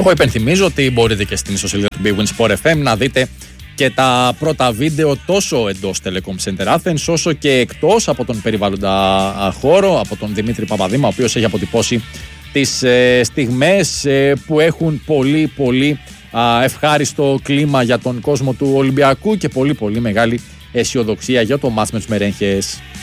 Εγώ υπενθυμίζω ότι μπορείτε και στην ιστοσελίδα του Big Win Sport FM να δείτε και τα πρώτα βίντεο τόσο εντός Telecom Center Athens όσο και εκτός από τον περιβάλλοντα χώρο, από τον Δημήτρη Παπαδήμα, ο οποίος έχει αποτυπώσει τις στιγμές που έχουν πολύ πολύ ευχάριστο κλίμα για τον κόσμο του Ολυμπιακού και πολύ πολύ μεγάλη αισιοδοξία για το μάτς με τους Μερένχες.